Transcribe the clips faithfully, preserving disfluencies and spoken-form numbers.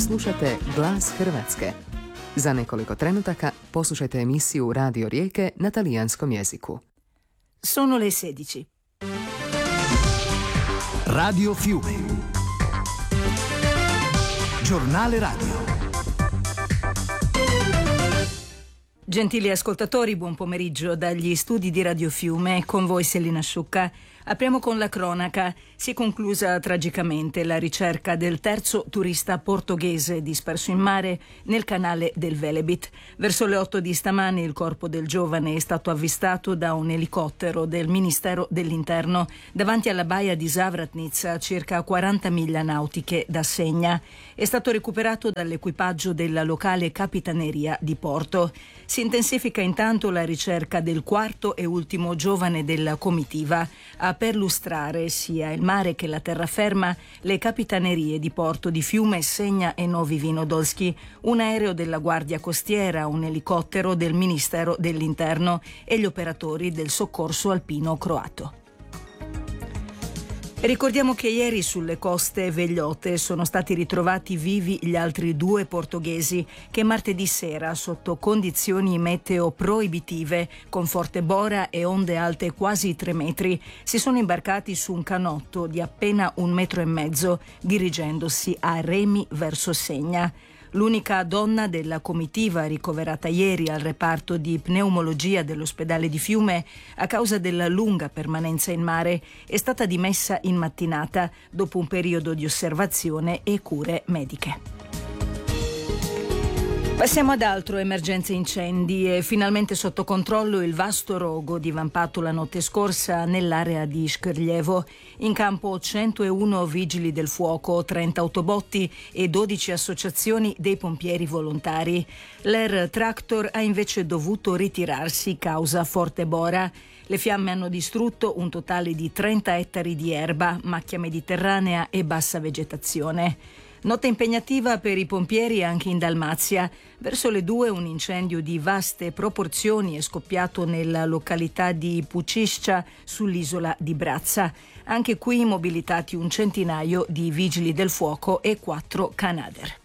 Slušate Glas Hrvatske. Za nekoliko trenutaka poslušajte emisiju Radio Rijeke na talijanskom jeziku. Sono le sedici. Radio Fiume. Giornale radio. Gentili ascoltatori, buon pomeriggio dagli studi di Radio Fiume, con voi Selina Sciucca. Apriamo con la cronaca. Si è conclusa tragicamente la ricerca del terzo turista portoghese disperso in mare nel canale del Velebit. Verso le otto di stamane il corpo del giovane è stato avvistato da un elicottero del Ministero dell'Interno davanti alla baia di Zavratnica, a circa quaranta miglia nautiche da Segna. È stato recuperato dall'equipaggio della locale capitaneria di porto. Si intensifica intanto la ricerca del quarto e ultimo giovane della comitiva. A perlustrare sia il mare che la terraferma le capitanerie di porto di Fiume, Segna e Novi Vinodolski, un aereo della Guardia Costiera, un elicottero del Ministero dell'Interno e gli operatori del soccorso alpino croato. Ricordiamo che ieri sulle coste vegliote sono stati ritrovati vivi gli altri due portoghesi che martedì sera, sotto condizioni meteo proibitive, con forte bora e onde alte quasi tre metri, si sono imbarcati su un canotto di appena un metro e mezzo, dirigendosi a remi verso Segna. L'unica donna della comitiva ricoverata ieri al reparto di pneumologia dell'ospedale di Fiume, a causa della lunga permanenza in mare, è stata dimessa in mattinata dopo un periodo di osservazione e cure mediche. Passiamo ad altro, emergenze incendi. È finalmente sotto controllo il vasto rogo divampato la notte scorsa nell'area di Škrljevo. In campo centouno vigili del fuoco, trenta autobotti e dodici associazioni dei pompieri volontari. L'Air Tractor ha invece dovuto ritirarsi causa forte bora. Le fiamme hanno distrutto un totale di trenta ettari di erba, macchia mediterranea e bassa vegetazione. Notte impegnativa per i pompieri anche in Dalmazia. Verso le due un incendio di vaste proporzioni è scoppiato nella località di Puciscia sull'isola di Brazza. Anche qui mobilitati un centinaio di vigili del fuoco e quattro Canadair.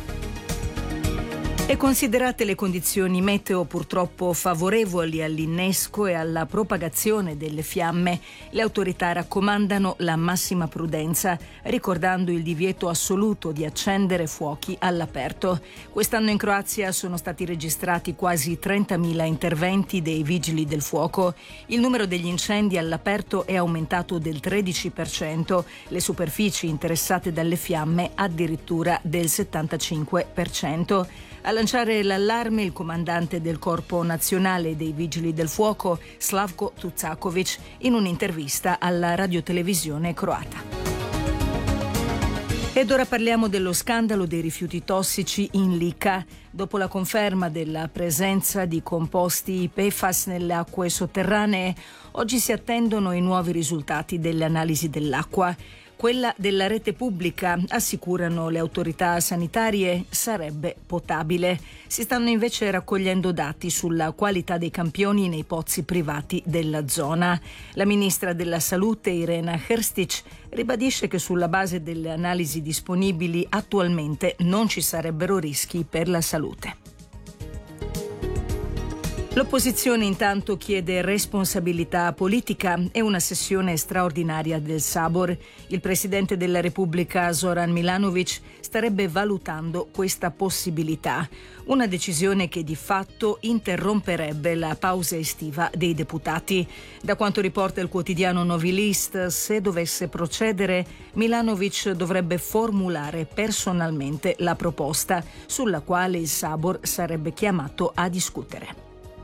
E considerate le condizioni meteo purtroppo favorevoli all'innesco e alla propagazione delle fiamme, le autorità raccomandano la massima prudenza, ricordando il divieto assoluto di accendere fuochi all'aperto. Quest'anno in Croazia sono stati registrati quasi trentamila interventi dei vigili del fuoco. Il numero degli incendi all'aperto è aumentato del tredici per cento, le superfici interessate dalle fiamme addirittura del settantacinque per cento. A lanciare l'allarme il comandante del Corpo Nazionale dei Vigili del Fuoco, Slavko Tucakovic, in un'intervista alla radiotelevisione croata. Ed ora parliamo dello scandalo dei rifiuti tossici in Lica. Dopo la conferma della presenza di composti P F A S nelle acque sotterranee, oggi si attendono i nuovi risultati delle analisi dell'acqua. Quella della rete pubblica, assicurano le autorità sanitarie, sarebbe potabile. Si stanno invece raccogliendo dati sulla qualità dei campioni nei pozzi privati della zona. La ministra della Salute, Irena Hrstic, ribadisce che sulla base delle analisi disponibili attualmente non ci sarebbero rischi per la salute. L'opposizione intanto chiede responsabilità politica e una sessione straordinaria del Sabor. Il presidente della Repubblica Zoran Milanovic starebbe valutando questa possibilità, una decisione che di fatto interromperebbe la pausa estiva dei deputati. Da quanto riporta il quotidiano Novi List, se dovesse procedere, Milanovic dovrebbe formulare personalmente la proposta, sulla quale il Sabor sarebbe chiamato a discutere.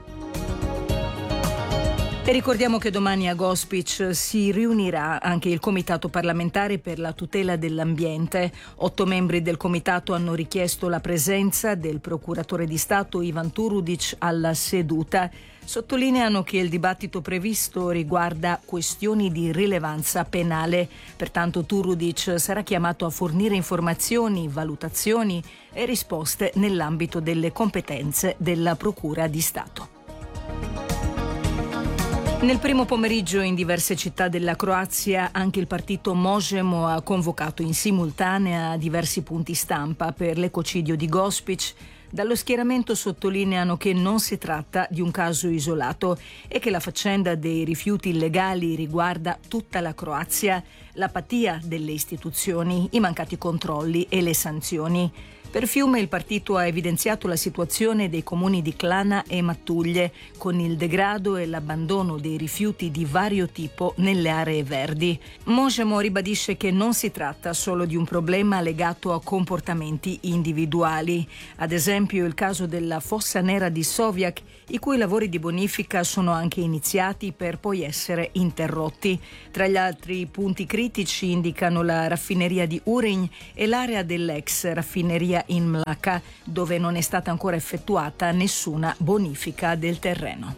E ricordiamo che domani a Gospic si riunirà anche il Comitato parlamentare per la tutela dell'ambiente. Otto membri del comitato hanno richiesto la presenza del procuratore di Stato Ivan Turudic alla seduta. Sottolineano che il dibattito previsto riguarda questioni di rilevanza penale. Pertanto Turudic sarà chiamato a fornire informazioni, valutazioni e risposte nell'ambito delle competenze della Procura di Stato. Nel primo pomeriggio in diverse città della Croazia anche il partito Možemo ha convocato in simultanea diversi punti stampa per l'ecocidio di Gospić. Dallo schieramento sottolineano che non si tratta di un caso isolato e che la faccenda dei rifiuti illegali riguarda tutta la Croazia, l'apatia delle istituzioni, i mancati controlli e le sanzioni. Per Fiume il partito ha evidenziato la situazione dei comuni di Clana e Mattuglie, con il degrado e l'abbandono dei rifiuti di vario tipo nelle aree verdi. Možemo ribadisce che non si tratta solo di un problema legato a comportamenti individuali. Ad esempio il caso della fossa nera di Sovjak, i cui lavori di bonifica sono anche iniziati per poi essere interrotti. Tra gli altri punti critici indicano la raffineria di Urinj e l'area dell'ex raffineria in Mlaka, dove non è stata ancora effettuata nessuna bonifica del terreno.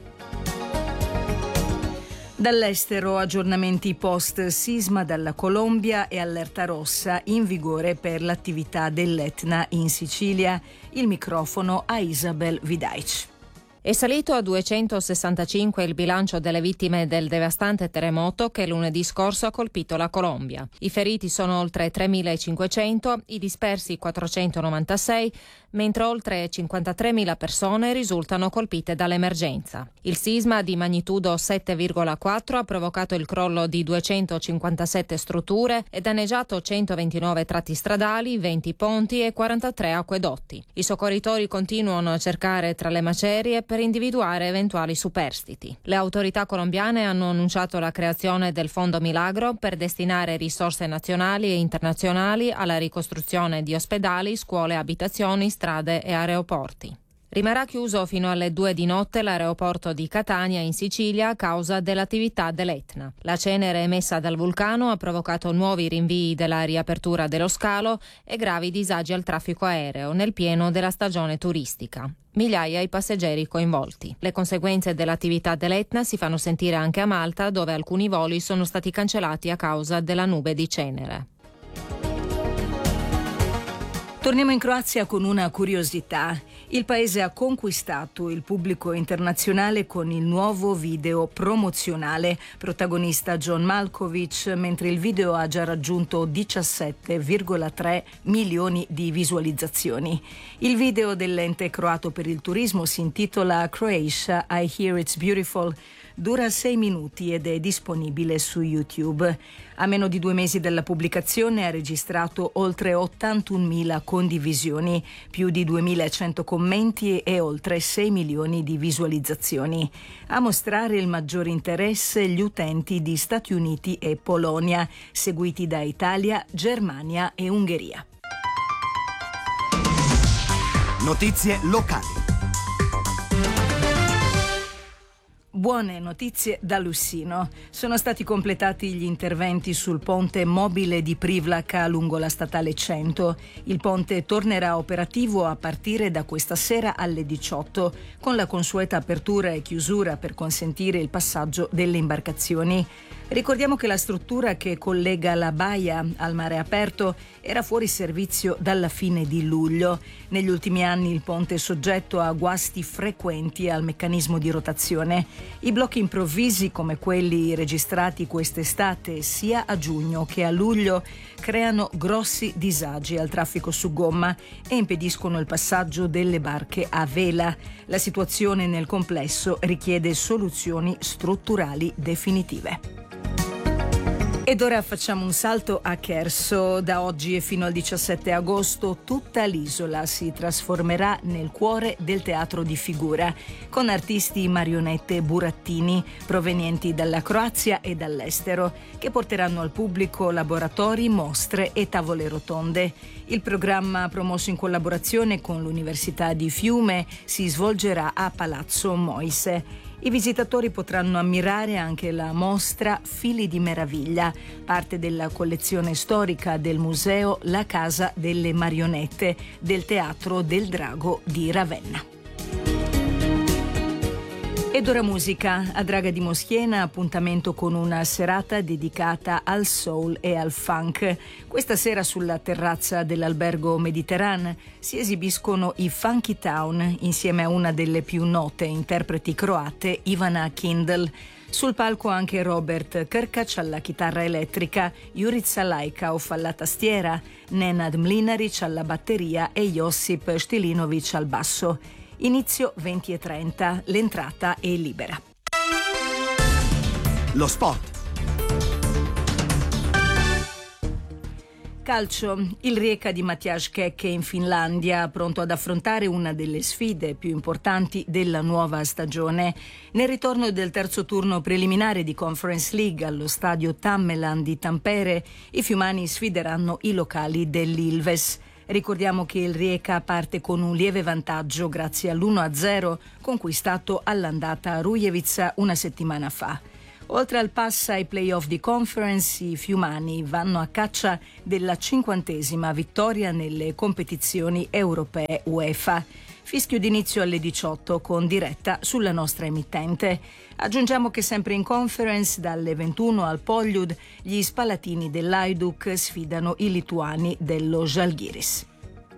Dall'estero aggiornamenti post-sisma dalla Colombia e allerta rossa in vigore per l'attività dell'Etna in Sicilia. Il microfono a Isabel Vidaic. È salito a duecentosessantacinque il bilancio delle vittime del devastante terremoto che lunedì scorso ha colpito la Colombia. I feriti sono oltre tremilacinquecento, i dispersi quattrocentonovantasei, mentre oltre cinquantatremila persone risultano colpite dall'emergenza. Il sisma di magnitudo sette virgola quattro ha provocato il crollo di duecentocinquantasette strutture e danneggiato centoventinove tratti stradali, venti ponti e quarantatré acquedotti. I soccorritori continuano a cercare tra le macerie per individuare eventuali superstiti. Le autorità colombiane hanno annunciato la creazione del Fondo Milagro per destinare risorse nazionali e internazionali alla ricostruzione di ospedali, scuole, abitazioni, strade e aeroporti. Rimarrà chiuso fino alle due di notte l'aeroporto di Catania in Sicilia a causa dell'attività dell'Etna. La cenere emessa dal vulcano ha provocato nuovi rinvii della riapertura dello scalo e gravi disagi al traffico aereo nel pieno della stagione turistica. Migliaia i passeggeri coinvolti. Le conseguenze dell'attività dell'Etna si fanno sentire anche a Malta, dove alcuni voli sono stati cancellati a causa della nube di cenere. Torniamo in Croazia con una curiosità. Il paese ha conquistato il pubblico internazionale con il nuovo video promozionale, protagonista John Malkovich, mentre il video ha già raggiunto diciassette virgola tre milioni di visualizzazioni. Il video dell'ente croato per il turismo si intitola Croatia, I Hear It's Beautiful. Dura sei minuti ed è disponibile su YouTube. A meno di due mesi dalla pubblicazione ha registrato oltre ottantunomila condivisioni, più di duemilacento commenti e oltre sei milioni di visualizzazioni. A mostrare il maggior interesse gli utenti di Stati Uniti e Polonia, seguiti da Italia, Germania e Ungheria. Notizie locali. Buone notizie da Lussino. Sono stati completati gli interventi sul ponte mobile di Privlaka lungo la statale cento. Il ponte tornerà operativo a partire da questa sera alle diciotto, con la consueta apertura e chiusura per consentire il passaggio delle imbarcazioni. Ricordiamo che la struttura che collega la baia al mare aperto era fuori servizio dalla fine di luglio. Negli ultimi anni il ponte è soggetto a guasti frequenti al meccanismo di rotazione. I blocchi improvvisi come quelli registrati quest'estate sia a giugno che a luglio creano grossi disagi al traffico su gomma e impediscono il passaggio delle barche a vela. La situazione nel complesso richiede soluzioni strutturali definitive. Ed ora facciamo un salto a Cherso. Da oggi e fino al diciassette agosto tutta l'isola si trasformerà nel cuore del teatro di figura, con artisti marionette burattini provenienti dalla Croazia e dall'estero, che porteranno al pubblico laboratori, mostre e tavole rotonde. Il programma, promosso in collaborazione con l'Università di Fiume, si svolgerà a Palazzo Moise. I visitatori potranno ammirare anche la mostra Fili di Meraviglia, parte della collezione storica del museo La Casa delle Marionette del Teatro del Drago di Ravenna. Ed ora musica. A Draga di Moschiena appuntamento con una serata dedicata al soul e al funk. Questa sera sulla terrazza dell'albergo Mediterranean si esibiscono i Funky Town insieme a una delle più note interpreti croate, Ivana Kindl. Sul palco anche Robert Krkac alla chitarra elettrica, Jurica Lajkov alla tastiera, Nenad Mlinaric alla batteria e Josip Stilinovic al basso. Inizio venti e trenta, l'entrata è libera. Lo sport. Calcio. Il Rijeka di Matjaž Kek in Finlandia, pronto ad affrontare una delle sfide più importanti della nuova stagione. Nel ritorno del terzo turno preliminare di Conference League allo stadio Tammeland di Tampere, i fiumani sfideranno i locali dell'Ilves. Ricordiamo che il Rijeka parte con un lieve vantaggio grazie all'uno a zero conquistato all'andata a Rujevica una settimana fa. Oltre al pass ai playoff di Conference, i fiumani vanno a caccia della cinquantesima vittoria nelle competizioni europee UEFA. Fischio d'inizio alle diciotto con diretta sulla nostra emittente. Aggiungiamo che sempre in Conference, dalle ventuno al Poljud, gli spalatini dell'Hajduk sfidano i lituani dello Žalgiris.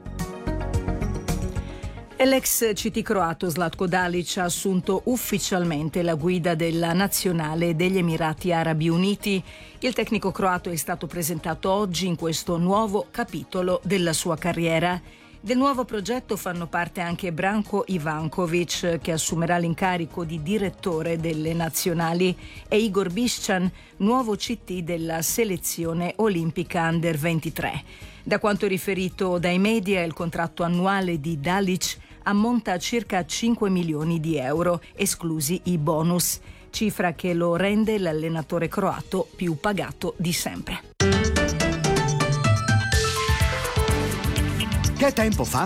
E l'ex C T croato Zlatko Dalic ha assunto ufficialmente la guida della nazionale degli Emirati Arabi Uniti. Il tecnico croato è stato presentato oggi in questo nuovo capitolo della sua carriera. Del nuovo progetto fanno parte anche Branko Ivankovic, che assumerà l'incarico di direttore delle nazionali, e Igor Bišćan, nuovo C T della selezione olimpica Under ventitré. Da quanto riferito dai media, il contratto annuale di Dalic ammonta a circa cinque milioni di euro, esclusi i bonus, cifra che lo rende l'allenatore croato più pagato di sempre. Che tempo fa?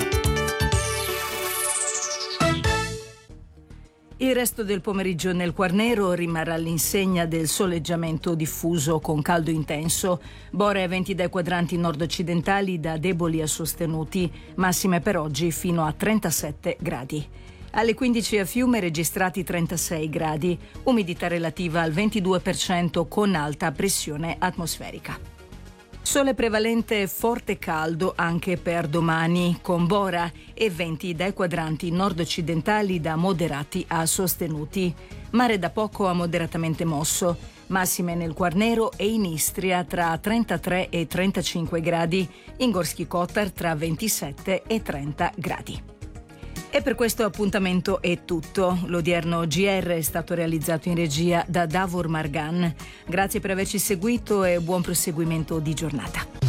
Il resto del pomeriggio nel Quarnero rimarrà all'insegna del soleggiamento diffuso con caldo intenso. Bore a venti dai quadranti nord-occidentali da deboli a sostenuti, massime per oggi fino a trentasette gradi. Alle quindici a Fiume registrati trentasei gradi, umidità relativa al ventidue per cento con alta pressione atmosferica. Sole prevalente e forte caldo anche per domani, con bora e venti dai quadranti nord-occidentali da moderati a sostenuti. Mare da poco a moderatamente mosso, massime nel Quarnero e in Istria tra trentatré e trentacinque gradi, in Gorski Kotar tra ventisette e trenta gradi. E per questo appuntamento è tutto. L'odierno G R è stato realizzato in regia da Davor Margan. Grazie per averci seguito e buon proseguimento di giornata.